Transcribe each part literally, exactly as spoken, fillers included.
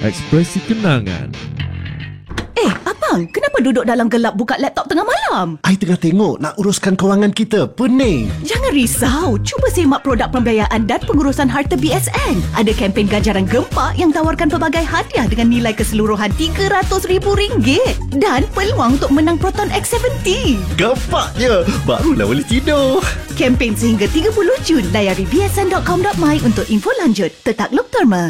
Ekspresi Kenangan. Eh, abang, kenapa duduk dalam gelap buka laptop tengah malam? I tengah tengok nak uruskan kewangan kita. Pening. Jangan risau, cuba semak produk pembiayaan dan pengurusan harta B S N. Ada kempen ganjaran gempak yang tawarkan pelbagai hadiah dengan nilai keseluruhan tiga ratus ribu ringgit. Dan peluang untuk menang Proton X tujuh puluh. Gempaknya. Barulah boleh tidur. Kempen sehingga tiga puluh Jun. Layari b s n dot com dot my untuk info lanjut. Tetakluk Terma.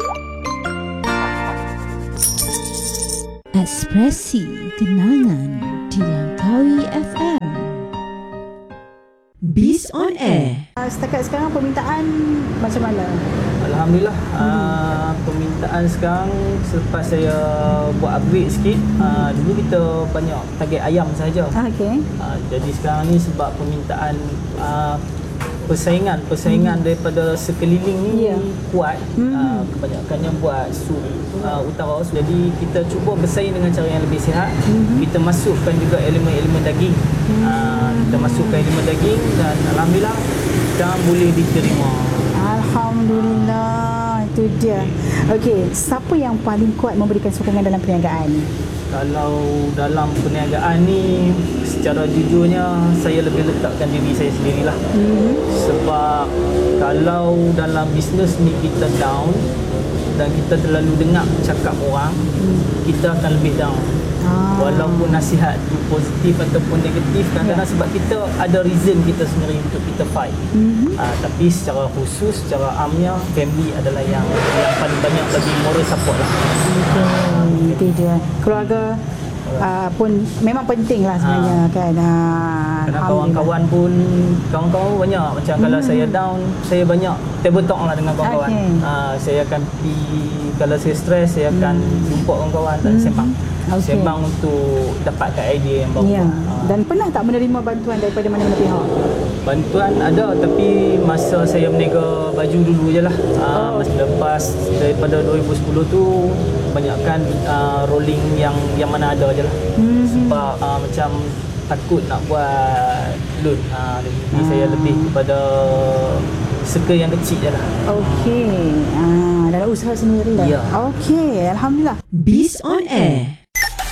Ekspresi Kenangan di Langkawi F M. Bis on Air. Setakat sekarang permintaan macam mana? Alhamdulillah, hmm. uh, permintaan sekarang selepas saya buat upgrade sikit, uh, dulu kita banyak target ayam sahaja. Okey. Uh, jadi sekarang ni sebab permintaan uh, persaingan persaingan hmm. daripada sekeliling ni yeah. kuat, hmm. uh, kebanyakannya buat sup uh, utara. Jadi kita cuba bersaing dengan cara yang lebih sihat. Hmm. Kita masukkan juga elemen-elemen daging. Hmm. Uh, kita masukkan elemen daging dan alhamdulillah sekarang boleh diterima. Alhamdulillah, itu dia. Okey, siapa yang paling kuat memberikan sokongan dalam perniagaan ni? Kalau dalam perniagaan ni, secara jujurnya saya lebih letakkan diri saya sendirilah. Mm-hmm. Sebab kalau dalam bisnes ni kita down dan kita terlalu dengar cakap orang, mm. kita akan lebih down. Ah. Walaupun nasihat tu positif ataupun negatif, kadang-kadang yeah. sebab kita ada reason kita sendiri untuk kita fight. Mm-hmm. Uh, tapi secara khusus, secara amnya, family adalah yang yang paling banyak bagi moral support lah. Okay. Itu dia. Keluarga uh, pun memang penting lah sebenarnya ha. kan. Uh, Kadang kawan-kawan pun, kawan-kawan pun banyak. Macam hmm. kalau saya down, saya banyak table talk lah dengan kawan-kawan. Okay. Uh, saya akan pergi, kalau saya stres, saya akan hmm. jumpa kawan-kawan dan hmm. sembang. Okay. Sembang untuk dapatkan idea yang baru. Ya. Uh. Dan pernah tak menerima bantuan daripada mana-mana pihak? Bantuan ada, tapi masa saya berniaga baju dulu je lah. Uh, oh. Masa lepas daripada dua ribu sepuluh tu, banyakkan uh, rolling yang yang mana ada je lah. Hmm. Sebab uh, macam takut nak buat loan. Uh, jadi ah. saya lebih kepada circle yang kecil je lah. Okey. Ah, dalam usaha sendiri lah. Ya. Okey, alhamdulillah. Bis on Air.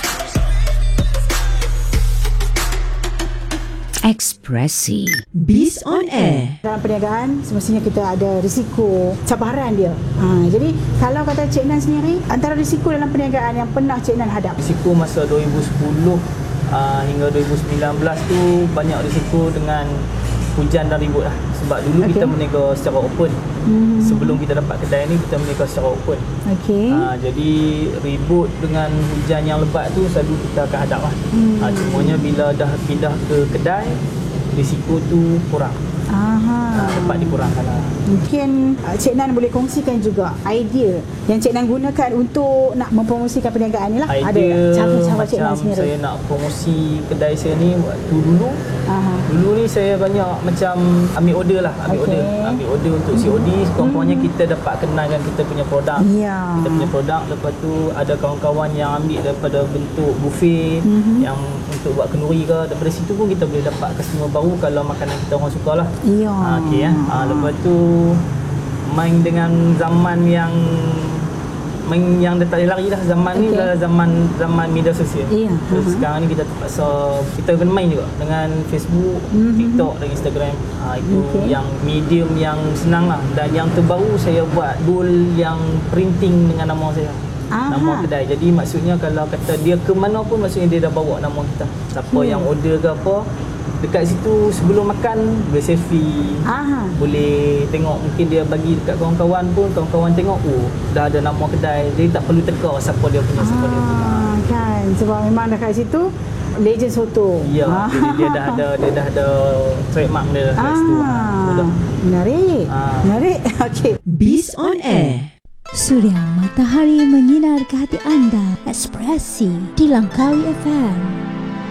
Ekspresi Bis on Air. Dalam perniagaan semestinya kita ada risiko cabaran dia. Ha, jadi kalau kata Cik Nan sendiri, antara risiko dalam perniagaan yang pernah Cik Nan hadap? Risiko masa dua ribu sepuluh uh, hingga dua ribu sembilan belas tu banyak risiko dengan hujan dan ribut lah. Sebab dulu okay. kita berniaga secara open. Hmm. Sebelum kita dapat kedai ni, kita berniaga secara open. Okay. Uh, jadi ribut dengan hujan yang lebat tu selalu kita akan hadap lah. Hmm. Uh, cumanya bila dah pindah ke kedai, risiko tu kurang. Aha. Uh, dapat dikurangkan lah. Mungkin uh, Cik Nan boleh kongsikan juga idea yang Cik Nan gunakan untuk nak mempromosikan perniagaan ni lah. Idea ada cara-cara Cik Nan sendiri. Saya nak promosi kedai saya ni waktu dulu. Aha. Dulu ni saya banyak macam ambil order lah. Ambil okay. order. Ambil order untuk C O D. Sekurang-kurangnya hmm. kita dapat kenalkan kita punya produk. Yeah. Kita punya produk. Lepas tu ada kawan-kawan yang ambil daripada bentuk buffet. Hmm. Yang untuk buat kenduri ke. Daripada situ pun kita boleh dapat customer baru kalau makanan kita orang suka lah. Ya. Ha, okay, ya. Ha, lepas tu main dengan zaman yang main yang dah tak boleh lari lah. Zaman okay. ni adalah zaman zaman media sosial. Yeah. So, uh-huh. sekarang ni kita terpaksa kita kena main juga dengan Facebook, mm-hmm. TikTok dan Instagram. Ha, itu okay. yang medium yang senang lah. Dan yang terbaru saya buat bowl yang printing dengan nama saya. Aha. Nama kedai. Jadi maksudnya kalau kata dia ke mana pun, maksudnya dia dah bawa nama kita. Siapa hmm. yang order ke apa, dekat situ sebelum makan boleh selfie. Aha. Boleh tengok, mungkin dia bagi dekat kawan-kawan pun, kawan-kawan tengok, oh dah ada nama kedai. Jadi tak perlu teka siapa dia punya, siapa dia punya. Kan, sebab memang dekat situ legend soto. Ya, ah. jadi dia dah ada dia dah ada trademark dia dekat ah. situ. Ha, menarik. Ah. Menarik. Okey. Bis on Air. Surya matahari menyinar ke hati anda. Ekspresi di Langkawi F M.